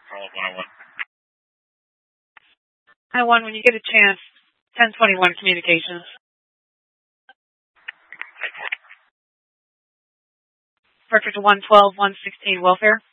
Call 101. Hi, 1, when you get a chance, 1021 communications. Record to 112, 116 welfare.